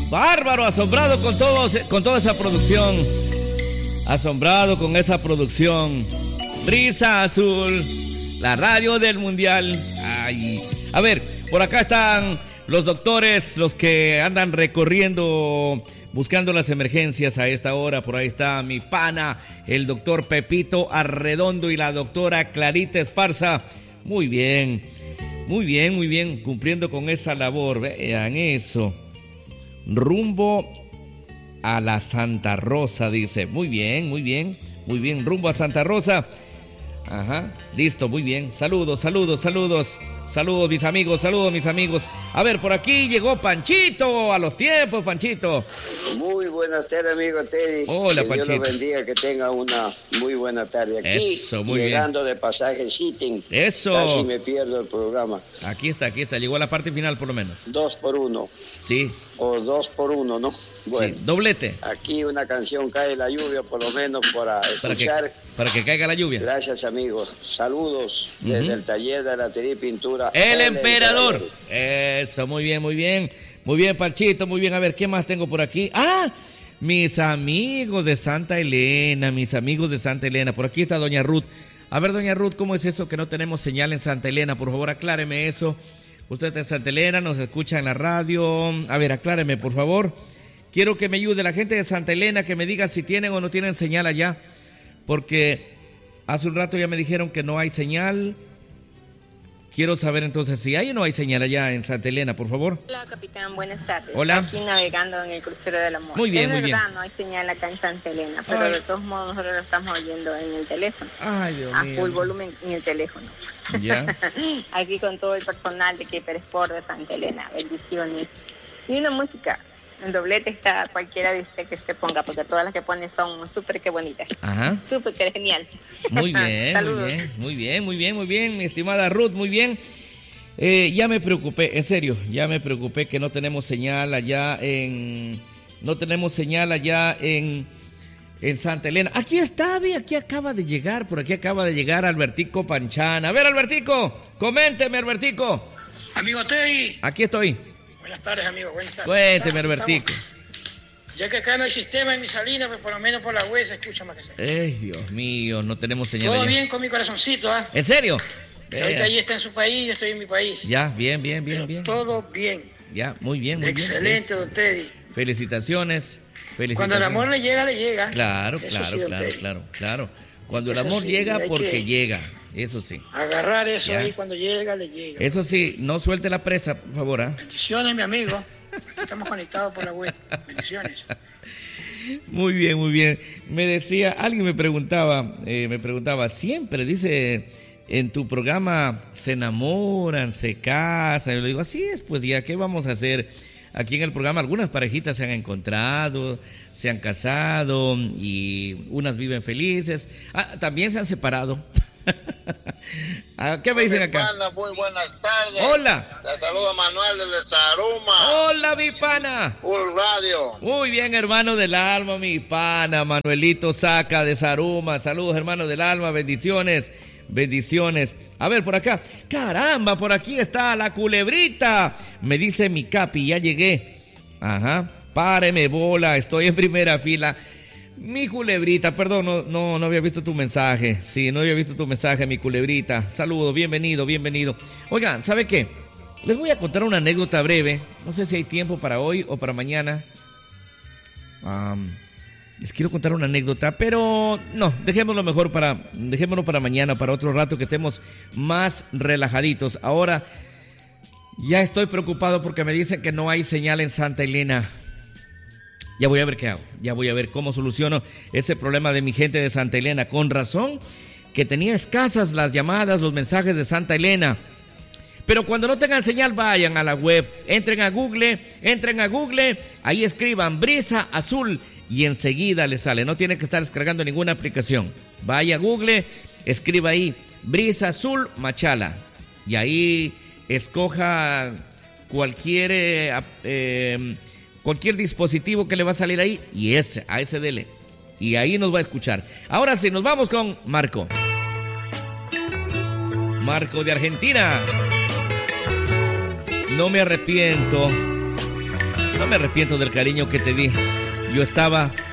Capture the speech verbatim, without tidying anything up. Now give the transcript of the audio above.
Bárbaro, asombrado con, todo, con toda esa producción. Asombrado con esa producción. Brisa Azul, la radio del mundial. Ay. A ver, por acá están los doctores, los que andan recorriendo, buscando las emergencias a esta hora. Por ahí está mi pana, el doctor Pepito Arredondo y la doctora Clarita Esparza. Muy bien, muy bien, muy bien, cumpliendo con esa labor. Vean eso. Rumbo a la Santa Rosa, dice. Muy bien, muy bien, muy bien. Rumbo a Santa Rosa. Ajá, listo, muy bien. Saludos, saludos, saludos. Saludos, mis amigos, saludos, mis amigos. A ver, por aquí llegó Panchito, a los tiempos, Panchito. Muy buenas tardes, amigo Teddy. Hola, que Panchito. Dios lo bendiga, que tenga una muy buena tarde aquí. Eso, muy llegando bien. de pasaje sitting. Eso. Casi me pierdo el programa. Aquí está, aquí está. Llegó a la parte final, por lo menos. Dos por uno. Sí. O dos por uno, ¿no? Bueno. Sí, doblete. Aquí una canción Cae la lluvia, por lo menos para escuchar. Para que, para que caiga la lluvia. Gracias, amigos. Saludos Uh-huh. desde el taller de la Tiri Pintura. El, el emperador. emperador. Eso, muy bien, muy bien. Muy bien, Panchito, muy bien. A ver, ¿qué más tengo por aquí? ¡Ah! Mis amigos de Santa Elena, mis amigos de Santa Elena. Por aquí está doña Ruth. A ver, doña Ruth, ¿cómo es eso que no tenemos señal en Santa Elena? Por favor, acláreme eso. Usted está en Santa Elena, nos escucha en la radio. A ver, acláreme, por favor. Quiero que me ayude la gente de Santa Elena, que me diga si tienen o no tienen señal allá. Porque hace un rato ya me dijeron que no hay señal. Quiero saber entonces si hay o no hay señal allá en Santa Elena, por favor. Hola, capitán, buenas tardes. Hola. Aquí navegando en el crucero del amor. Muy bien, es muy verdad, bien. no hay señal acá en Santa Elena, pero Ay. de todos modos nosotros lo estamos oyendo en el teléfono. Ay, Dios a mío. full volumen en el teléfono. Ya. Aquí con todo el personal de Keeper Sport de Santa Elena. Bendiciones. Y una música. En doblete está cualquiera de usted que se ponga, porque todas las que pone son súper que bonitas. Ajá. Súper que genial. Muy bien, Saludos. muy bien, muy bien, muy bien, muy bien, mi estimada Ruth, muy bien. Eh, ya me preocupé, en serio, ya me preocupé que no tenemos señal allá en, no tenemos señal allá en, en Santa Elena. Aquí está, vi, aquí acaba de llegar, por aquí acaba de llegar Albertico Panchana. A ver, Albertico, coménteme, Albertico. Amigo Teddy. Aquí estoy. Buenas tardes, amigo, buenas tardes. Cuénteme, Estamos, Albertico. estamos. Ya que acá no hay sistema en mi salina, pues por lo menos por la web se escucha más que sea. Ay, Dios mío, no tenemos señal Todo allá. bien con mi corazoncito, ¿ah? ¿En serio? Ahorita ahí está en su país, yo estoy en mi país. Ya, bien, bien, bien, Pero bien. todo bien. Ya, muy bien, muy Excelente, bien. don Teddy. Felicitaciones, felicitaciones. Cuando el amor le llega, le llega. Claro, Eso claro, sí, don claro, Teddy. claro, claro. Cuando el Eso amor sí, llega, hay porque que- llega. Eso sí. Agarrar eso Ya. ahí cuando llega, le llega. Eso sí, no suelte la presa, por favor, ¿ah? Bendiciones, mi amigo. Aquí estamos conectados por la web. Bendiciones. Muy bien, muy bien. Me decía, alguien me preguntaba, eh, me preguntaba, siempre dice, en tu programa se enamoran, se casan. Yo le digo, así es, pues ya, ¿qué vamos a hacer? Aquí en el programa algunas parejitas se han encontrado, se han casado y unas viven felices. Ah, también se han separado. Ah, ¿qué me dicen acá? Pana, muy buenas tardes. Hola. Te saluda Manuel desde Saruma. Hola, mi pana. Full Radio. Muy bien, hermano del alma, mi pana, Manuelito Saca de Saruma. Saludos, hermano del alma, bendiciones, bendiciones. A ver, por acá, caramba, por aquí está la culebrita. Me dice mi capi, ya llegué. Ajá, páreme bola, estoy en primera fila. Mi culebrita, perdón, no, no, no había visto tu mensaje. Sí, no había visto tu mensaje, mi culebrita. Saludos, bienvenido, bienvenido. Oigan, ¿sabe qué? Les voy a contar una anécdota breve. No sé si hay tiempo para hoy o para mañana. Um, les quiero contar una anécdota, pero no, dejémoslo mejor para, dejémoslo para mañana, para otro rato que estemos más relajaditos. Ahora ya estoy preocupado porque me dicen que no hay señal en Santa Elena. Ya voy a ver qué hago, ya voy a ver cómo soluciono ese problema de mi gente de Santa Elena. Con razón que tenía escasas las llamadas, los mensajes de Santa Elena. Pero cuando no tengan señal, vayan a la web, entren a Google, entren a Google, ahí escriban Brisa Azul y enseguida les sale. No tienen que estar descargando ninguna aplicación. Vaya a Google, escriba ahí Brisa Azul Machala y ahí escoja cualquier... Eh, eh, Cualquier dispositivo que le va a salir ahí y ese, a ese dele. Y ahí nos va a escuchar. Ahora sí, nos vamos con Marco. Marco de Argentina. No me arrepiento no me arrepiento del cariño que te di. Yo estaba